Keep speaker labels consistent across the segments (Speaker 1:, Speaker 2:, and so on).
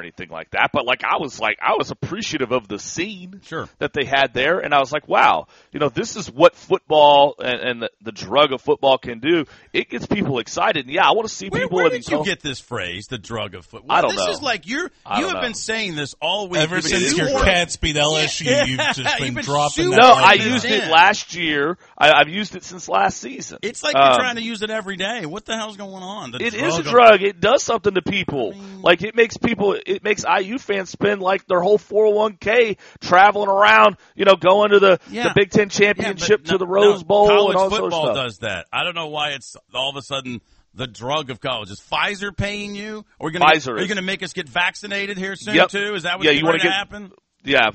Speaker 1: anything like that, but I was appreciative of the scene
Speaker 2: Sure.
Speaker 1: that they had there, and I was like, wow, this is what football and the drug of football can do. It gets people excited, and I want to see people.
Speaker 2: Where did you get this phrase, the drug of football?
Speaker 1: I don't know.
Speaker 2: This is like you have been saying this all week.
Speaker 3: Ever since your Cats beat LSU, you've just been dropping that.
Speaker 1: No, I used it last year. I've used it since last season.
Speaker 2: It's like you're trying to use it every day. What the hell's going on?
Speaker 1: It is a drug. It does something to people. It makes IU fans spend their whole 401k traveling around, going to the Big Ten championship to the Rose Bowl
Speaker 2: college
Speaker 1: and all
Speaker 2: football
Speaker 1: sort of stuff.
Speaker 2: does that. I don't know why it's all of a sudden the drug of college. Is Pfizer paying you? Are you going to make us get vaccinated here soon too? Is that what's going to happen?
Speaker 1: Yeah,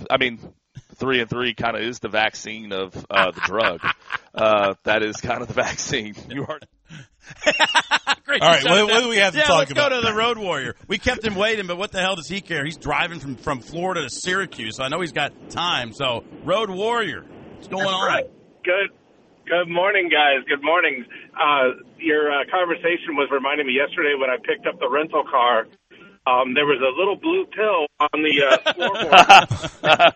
Speaker 1: 3-3 kind of is the vaccine of the drug. That is kind of the vaccine. You are.
Speaker 3: Great. All right, what do we have to talk about?
Speaker 2: Let's go to the Road Warrior. We kept him waiting, but what the hell does he care? He's driving from Florida to Syracuse, so I know he's got time. So, Road Warrior, what's going on?
Speaker 4: Right. Good morning, guys. Good morning. Your conversation was reminding me yesterday when I picked up the rental car. There was a little blue pill on the floorboard,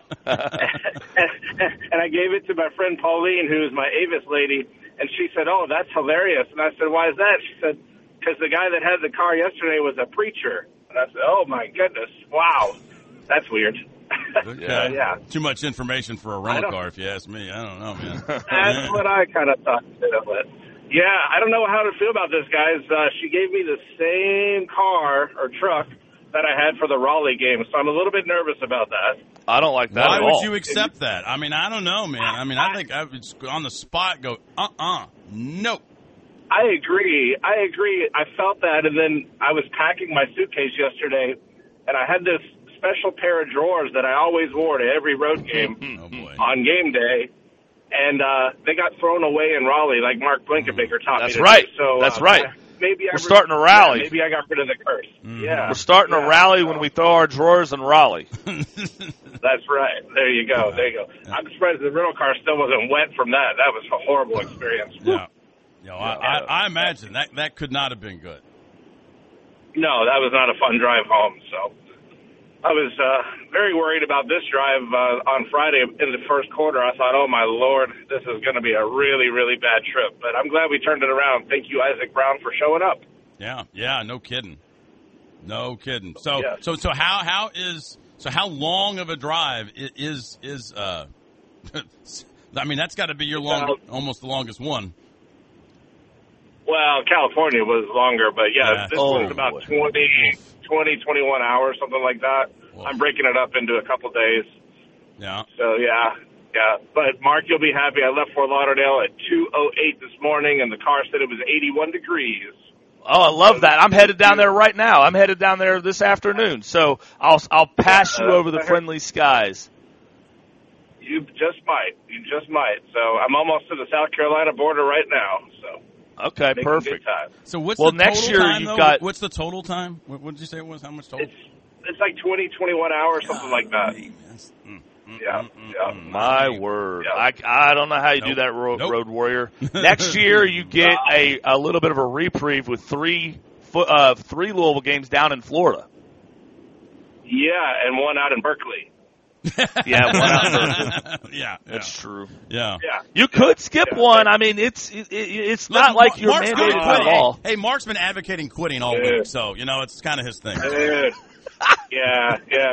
Speaker 4: and I gave it to my friend Pauline, who's my Avis lady, and she said, "Oh, that's hilarious." And I said, "Why is that?" She said, "Because the guy that had the car yesterday was a preacher." And I said, "Oh my goodness, wow, that's weird." Yeah.
Speaker 2: Too much information for a rental car, if you ask me. I don't know, man.
Speaker 4: That's what I kind of thought. Yeah, I don't know how to feel about this, guys. She gave me the same car or truck that I had for the Raleigh game, so I'm a little bit nervous about that.
Speaker 1: I don't like that
Speaker 2: Why
Speaker 1: at all.
Speaker 2: would you accept that? I don't know, man. I think I would on the spot go, nope.
Speaker 4: I agree. I felt that, and then I was packing my suitcase yesterday, and I had this special pair of drawers that I always wore to every road game on game day. And they got thrown away in Raleigh, like Mark Blinkenbaker taught me to
Speaker 1: right.
Speaker 4: do. So,
Speaker 1: That's right.
Speaker 4: Maybe
Speaker 1: we're starting to rally.
Speaker 4: Maybe I got rid of the curse. Yeah,
Speaker 1: we're starting to rally when we throw our drawers in Raleigh.
Speaker 4: That's right. There you go. I'm surprised the rental car still wasn't wet from that. That was a horrible experience.
Speaker 2: Yeah. I imagine that could not have been good.
Speaker 4: No, that was not a fun drive home. So I was very worried about this drive on Friday in the first quarter. I thought, oh, my Lord, this is going to be a really, really bad trip. But I'm glad we turned it around. Thank you, Isaac Brown, for showing up.
Speaker 2: Yeah, no kidding. So how long of a drive is that's got to be your almost the longest one.
Speaker 4: Well, California was longer, but this was about 21 hours, something like that. Whoa. I'm breaking it up into a couple days.
Speaker 2: Yeah.
Speaker 4: So, yeah. But, Mark, you'll be happy. I left Fort Lauderdale at 2:08 this morning, and the car said it was 81 degrees.
Speaker 1: Oh, I love that. I'm headed down there right now. I'm headed down there this afternoon. So I'll pass you over the friendly skies.
Speaker 4: You just might. So I'm almost to the South Carolina border right now. So.
Speaker 1: Okay, perfect.
Speaker 2: So what's the total
Speaker 1: next year
Speaker 2: time,
Speaker 1: you've
Speaker 2: though?
Speaker 1: got.
Speaker 2: What's the total time? What did you say it was? How much total?
Speaker 4: It's like 21 hours, something like that. Yeah.
Speaker 1: My word. Yeah. I don't know how you do that, Road Warrior. Next year you get a little bit of a reprieve with three Louisville games down in Florida.
Speaker 4: Yeah, and one out in Berkeley.
Speaker 1: One out in Berkeley. That's true.
Speaker 2: Yeah.
Speaker 1: You could skip one. It's not like you're mandated by law.
Speaker 2: Hey, Mark's been advocating quitting all week, so it's kind of his thing.
Speaker 4: Yeah.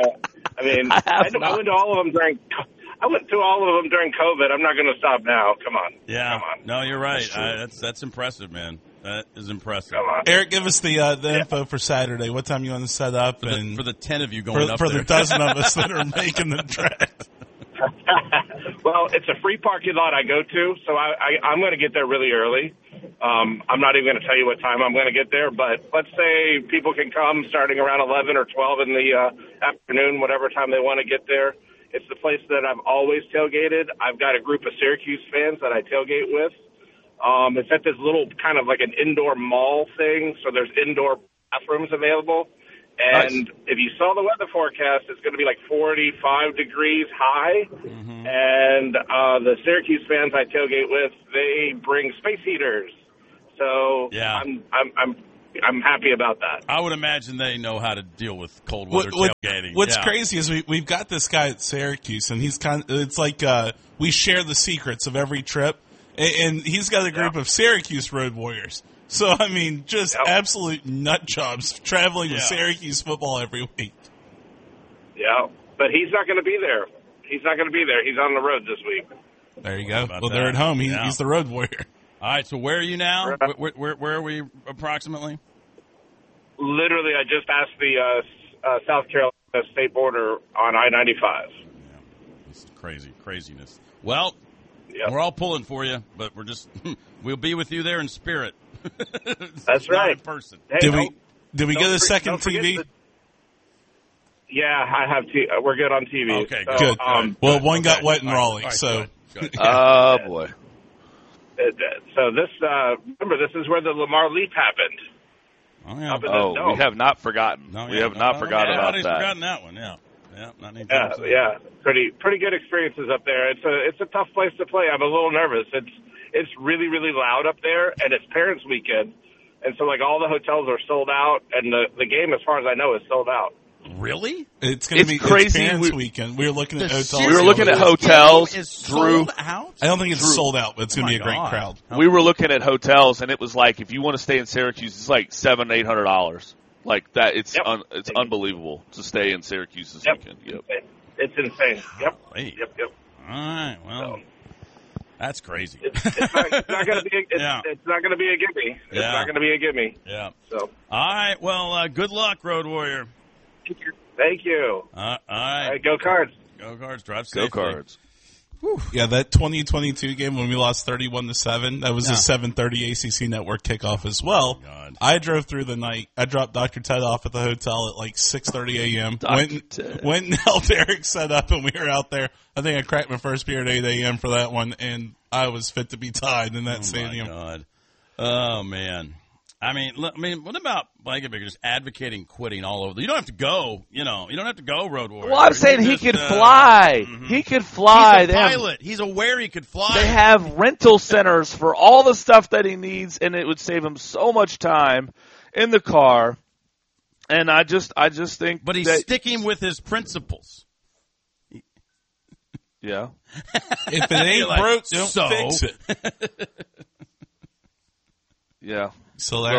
Speaker 4: I went to all of them during. I went to all of them during COVID. I'm not going to stop now. Come on.
Speaker 2: Yeah. Come on. No, you're right. That's impressive, man. That is impressive.
Speaker 4: Come on.
Speaker 3: Eric, give us the info for Saturday. What time you want to set up?
Speaker 2: For the 10 of you going up
Speaker 3: for
Speaker 2: there.
Speaker 3: the dozen of us that are making the trek.
Speaker 4: Well, it's a free parking lot I go to, so I'm going to get there really early. I'm not even going to tell you what time I'm going to get there, but let's say people can come starting around 11 or 12 in the afternoon, whatever time they want to get there. It's the place that I've always tailgated. I've got a group of Syracuse fans that I tailgate with. It's at this little kind of like an indoor mall thing, so there's indoor bathrooms available. And if you saw the weather forecast, it's going to be like 45 degrees high. Mm-hmm. And the Syracuse fans I tailgate with, they bring space heaters. So I'm I'm happy about that.
Speaker 2: I would imagine they know how to deal with cold weather tailgating.
Speaker 3: What's crazy is we've got this guy at Syracuse, and he's it's like we share the secrets of every trip, and he's got a group of Syracuse Road Warriors. So, I mean, just absolute nut jobs traveling with Syracuse football every week.
Speaker 4: Yeah, but he's not going to be there. He's not going to be there. He's on the road this week.
Speaker 3: There you go. Well, they're at home. He's the road warrior.
Speaker 2: All right, so where are you now? Where are we approximately?
Speaker 4: Literally, I just passed the South Carolina state border on I-95.
Speaker 2: Yeah, it's craziness. Well, we're all pulling for you, but we'll be with you there in spirit.
Speaker 4: That's right.
Speaker 2: In person.
Speaker 4: Hey,
Speaker 3: did we get a second TV?
Speaker 4: Yeah, I have. We're good on TV.
Speaker 2: Okay,
Speaker 4: so,
Speaker 3: good. Well, one got wet in Raleigh, so.
Speaker 2: Good.
Speaker 1: Oh boy.
Speaker 4: So this, remember, this is where the Lamar Leap happened.
Speaker 2: Oh yeah.
Speaker 1: We have not forgotten. We have not forgotten about that.
Speaker 2: Forgotten that one. Yeah.
Speaker 4: Pretty good experiences up there. It's a tough place to play. I'm a little nervous. It's really, really loud up there, and it's Parents' Weekend, and so like all the hotels are sold out, and the game, as far as I know, is sold out.
Speaker 2: Really?
Speaker 3: It's going to be
Speaker 1: crazy.
Speaker 3: It's Parents' Weekend. We were looking at hotels.
Speaker 1: We were looking at hotels.
Speaker 2: Drew, out?
Speaker 3: I don't think it's sold out, but it's going to be a great crowd.
Speaker 1: We were looking at hotels, and it was like if you want to stay in Syracuse, it's like $700-800. Like that, it's unbelievable to stay in Syracuse this weekend. Yep.
Speaker 4: It's insane. Yep.
Speaker 2: Yep. All right. Well. That's crazy.
Speaker 4: It's not going to be. It's not going to be a gimme. It's not going to be a gimme.
Speaker 2: Yeah.
Speaker 4: So.
Speaker 2: All right. Well, good luck, Road Warrior.
Speaker 4: Thank you.
Speaker 2: All right.
Speaker 4: Go Cards.
Speaker 2: Go Cards. Drive safely.
Speaker 1: Go Cards.
Speaker 3: Whew. Yeah, that 2022 game when we lost 31-7, that was a 7:30 ACC Network kickoff as well.
Speaker 2: God.
Speaker 3: I drove through the night. I dropped Dr. Ted off at the hotel at like 6:30 a.m. Went and helped Eric set up, and we were out there. I think I cracked my first beer at 8 a.m. for that one, and I was fit to be tied in that stadium.
Speaker 2: Oh, my God. Oh, man. I mean, what about Blankenbaker just advocating quitting all over? You don't have to go, You don't have to go, Road Warrior.
Speaker 1: Well, I'm saying he could fly. Mm-hmm. He could fly.
Speaker 2: He's a pilot. He's aware he could fly.
Speaker 1: They have rental centers for all the stuff that he needs, and it would save him so much time in the car. And I just think
Speaker 2: But he's sticking with his principles.
Speaker 1: Yeah.
Speaker 3: If it ain't broke, don't fix it.
Speaker 1: Yeah.
Speaker 3: So there.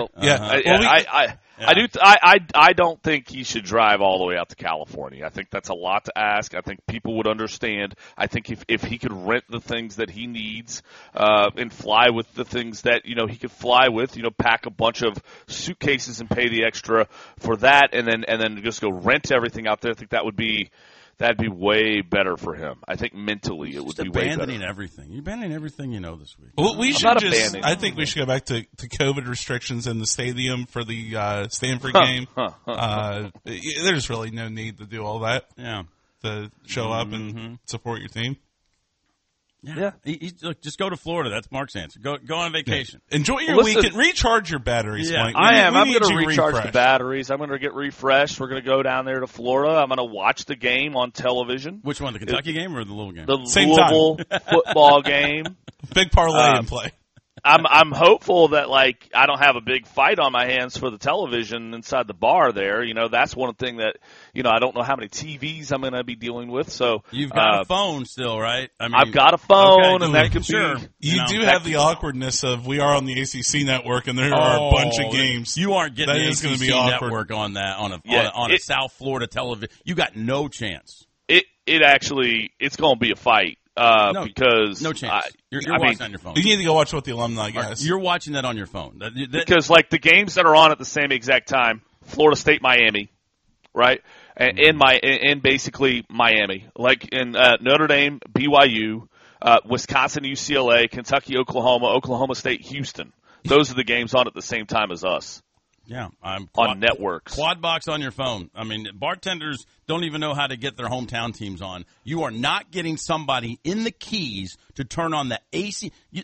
Speaker 1: I don't think he should drive all the way out to California. I think that's a lot to ask. I think people would understand. I think if he could rent the things that he needs and fly with the things that he could fly with, pack a bunch of suitcases and pay the extra for that, and then just go rent everything out there. I think that'd be way better for him. I think mentally it would be way better.
Speaker 2: Abandoning everything. You're abandoning everything this week.
Speaker 3: Well, I think we should go back to COVID restrictions in the stadium for the Stanford game. There's really no need to do all that.
Speaker 2: Yeah.
Speaker 3: To show up and support your team.
Speaker 2: Yeah. Look, just go to Florida. That's Mark's answer. Go on vacation.
Speaker 3: Yeah. Enjoy your weekend. Recharge your batteries, Mike.
Speaker 1: I'm going to recharge the batteries. I'm going to get refreshed. We're going to go down there to Florida. I'm going to watch the game on television.
Speaker 2: Which one, the Kentucky game or the Louisville game?
Speaker 1: The Louisville football game.
Speaker 3: Big parlay in play.
Speaker 1: I'm hopeful that I don't have a big fight on my hands for the television inside the bar there. That's one thing that I don't know how many TVs I'm going to be dealing with. So
Speaker 2: you've got a phone still, right?
Speaker 1: I've got a phone, and that could be.
Speaker 3: You do have the awkwardness of we are on the ACC network, and there are a bunch of games.
Speaker 2: You aren't getting the ACC network on that on a South Florida television. You got no chance.
Speaker 1: It's going to be a fight. Because
Speaker 2: no chance. You're watching on your phone.
Speaker 3: You need to go watch what the alumni guys.
Speaker 2: You're watching that on your phone.
Speaker 1: Because the games that are on at the same exact time, Florida State, Miami, right, and in basically Miami, in Notre Dame, BYU, Wisconsin, UCLA, Kentucky, Oklahoma State, Houston. Those are the games on at the same time as us.
Speaker 2: Yeah,
Speaker 1: on networks.
Speaker 2: Quad box on your phone. I mean, bartenders don't even know how to get their hometown teams on. You are not getting somebody in the Keys to turn on the AC. You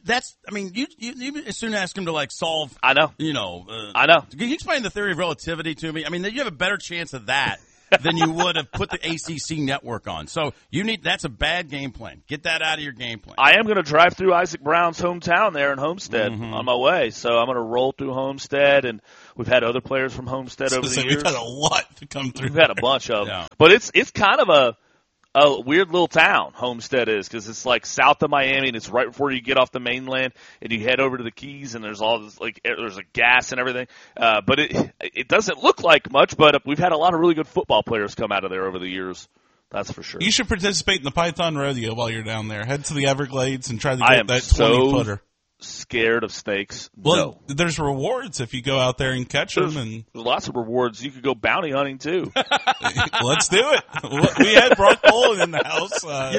Speaker 2: as soon ask them to solve.
Speaker 1: I know.
Speaker 2: I know. Can you explain the theory of relativity to me? I mean, you have a better chance of that than you would have put the ACC network on. So that's a bad game plan. Get that out of your game plan.
Speaker 1: I am going to drive through Isaac Brown's hometown there in Homestead on my way. So I'm going to roll through Homestead, and we've had other players from Homestead over the years.
Speaker 3: We've had a lot to come through.
Speaker 1: We've had a bunch of them. But it's kind of a weird little town, Homestead is, because it's like south of Miami, and it's right before you get off the mainland, and you head over to the Keys, and there's all this, there's a gas and everything. But it doesn't look like much, but we've had a lot of really good football players come out of there over the years. That's for sure.
Speaker 3: You should participate in the Python Rodeo while you're down there. Head to the Everglades and try to get that 20-footer.
Speaker 1: Scared of snakes.
Speaker 3: Well, there's rewards if you go out there and catch them. And
Speaker 1: there's lots of rewards. You could go bounty hunting too.
Speaker 3: Let's do it. We had Brock Bolin in the house.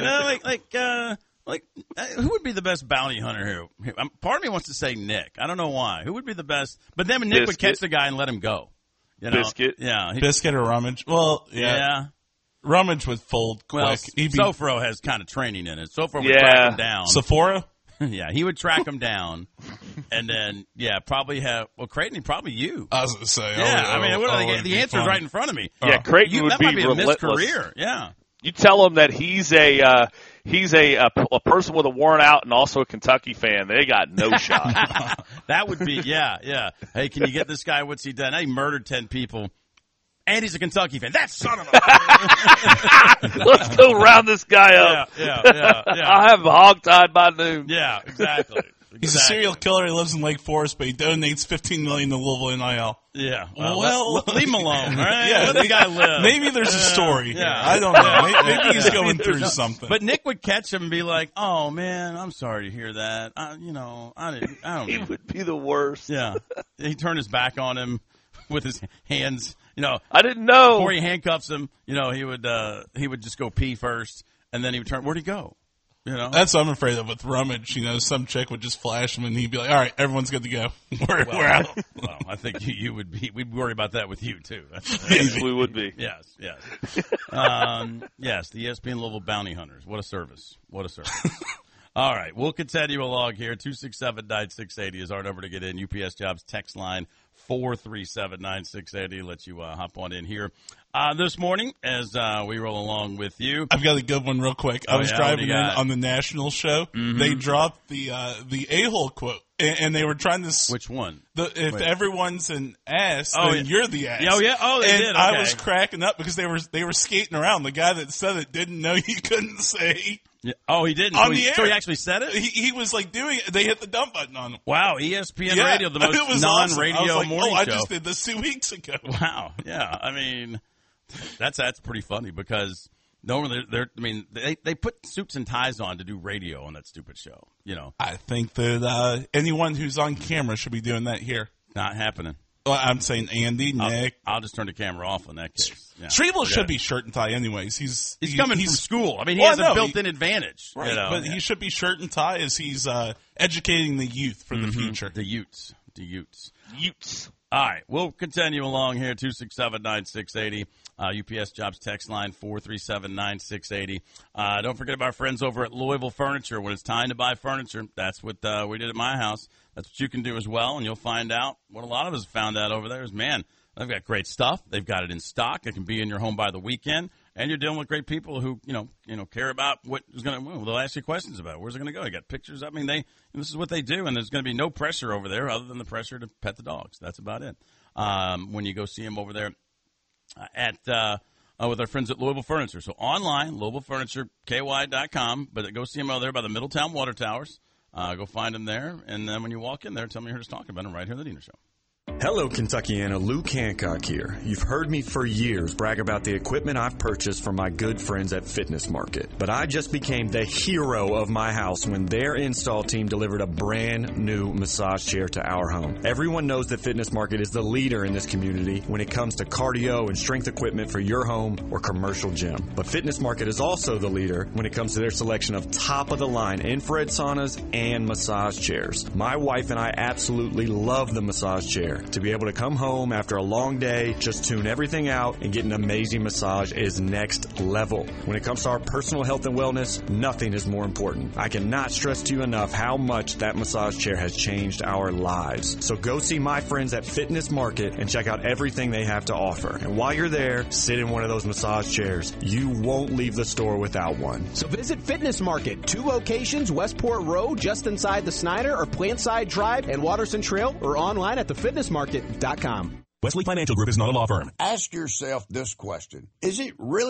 Speaker 2: Who would be the best bounty hunter here? Part of me wants to say Nick. I don't know why. Who would be the best? But then Nick would catch the guy and let him go.
Speaker 1: Biscuit.
Speaker 2: Yeah.
Speaker 3: Biscuit or Rummage. Well, yeah. Rummage would fold quick.
Speaker 2: Well, Sofro has kind of training in it. Sofro would track him down.
Speaker 3: Sephora?
Speaker 2: Yeah, he would track him down, and then probably have Creighton, probably you.
Speaker 3: I was going to say,
Speaker 2: the answer's right in front of me.
Speaker 1: Yeah, Creighton would be
Speaker 2: a missed
Speaker 1: relentless.
Speaker 2: career. Yeah,
Speaker 1: you tell him that he's a person with a warrant out and also a Kentucky fan. They got no shot.
Speaker 2: That would be yeah. Hey, can you get this guy? What's he done? He murdered 10 people. And he's a Kentucky fan. That son of a...
Speaker 1: Let's go round this guy up.
Speaker 2: Yeah.
Speaker 1: I'll have him hogtied by noon.
Speaker 2: Yeah, exactly.
Speaker 3: He's a serial killer. He lives in Lake Forest, but he donates $15 million to Louisville NIL.
Speaker 2: Yeah. Well, leave him alone, right?
Speaker 3: Yeah,
Speaker 2: let the guy live.
Speaker 3: Maybe there's a story. Yeah. I don't know. Maybe he's going through something.
Speaker 2: But Nick would catch him and be like, "Oh man, I'm sorry to hear that. I don't."
Speaker 1: He would be the worst.
Speaker 2: Yeah. He'd turn his back on him with his hands.
Speaker 1: I didn't know.
Speaker 2: Before he handcuffs him, he would just go pee first, and then he would turn. Where'd he go?
Speaker 3: That's what I'm afraid of with Rummage. Some chick would just flash him, and he'd be like, "All right, everyone's good to go. We're out."
Speaker 2: Well, I think you would be. We'd worry about that with you too.
Speaker 1: Yes, we would be.
Speaker 2: Yes. Yes, the ESPN Louisville Bounty Hunters. What a service! All right, we'll continue along here. 267-9680 is our number to get in. UPS Jobs text line 437-9680. Let you hop on in here this morning as we roll along with you.
Speaker 3: I've got a good one real quick. I was driving in on the national show. Mm-hmm. They dropped the a-hole quote, and they were trying to...
Speaker 2: Which one?
Speaker 3: If everyone's an ass, then you're the ass.
Speaker 2: Oh, yeah? Oh, they did. Okay.
Speaker 3: I was cracking up because they were skating around. The guy that said it didn't know you couldn't say...
Speaker 2: Yeah. Oh, he didn't.
Speaker 3: On the air.
Speaker 2: So he actually said it?
Speaker 3: He was doing it. They hit the dump button on him.
Speaker 2: Wow, ESPN Radio, the most non-radio
Speaker 3: awesome.
Speaker 2: morning show.
Speaker 3: I just did this 2 weeks ago.
Speaker 2: Wow, yeah. I mean, that's pretty funny because normally they put suits and ties on to do radio on that stupid show.
Speaker 3: I think that anyone who's on camera should be doing that here.
Speaker 2: Not happening.
Speaker 3: Well, I'm saying Andy, Nick.
Speaker 2: I'll just turn the camera off in that case. Yeah.
Speaker 3: Streble should be shirt and tie anyways. He's
Speaker 2: coming from school. I mean, he has a built-in advantage.
Speaker 3: Right, but he should be shirt and tie as he's educating the youth for the future.
Speaker 2: The Utes. All right, we'll continue along here, 267-9680. UPS Jobs text line 437-9680. Don't forget about our friends over at Louisville Furniture. When it's time to buy furniture, that's what we did at my house. That's what you can do as well, and you'll find out what a lot of us found out over there is, man, they've got great stuff. They've got it in stock. It can be in your home by the weekend, and you're dealing with great people who, care about what is going to. Well, they'll ask you questions about where's it going to go. You got pictures. I mean, this is what they do, and there's going to be no pressure over there other than the pressure to pet the dogs. That's about it. When you go see them over there at with our friends at Louisville Furniture. So online, LouisvilleFurnitureKY.com, but go see them over there by the Middletown Water Towers. Go find them there, and then when you walk in there, tell me you're just talking about them right here on the Diener Show.
Speaker 5: Hello, Kentuckiana. Luke Hancock here. You've heard me for years brag about the equipment I've purchased from my good friends at Fitness Market. But I just became the hero of my house when their install team delivered a brand new massage chair to our home. Everyone knows that Fitness Market is the leader in this community when it comes to cardio and strength equipment for your home or commercial gym. But Fitness Market is also the leader when it comes to their selection of top-of-the-line infrared saunas and massage chairs. My wife and I absolutely love the massage chair. To be able to come home after a long day, just tune everything out, and get an amazing massage is next level. When it comes to our personal health and wellness, nothing is more important. I cannot stress to you enough how much that massage chair has changed our lives. So go see my friends at Fitness Market and check out everything they have to offer. And while you're there, sit in one of those massage chairs. You won't leave the store without one.
Speaker 6: So visit Fitness Market, 2 locations, Westport Road, just inside the Snyder, or Plantside Drive and Watterson Trail, or online at thefitnessmarket.com.
Speaker 7: Wesley Financial Group is not a law firm.
Speaker 8: Ask yourself this question. Is it really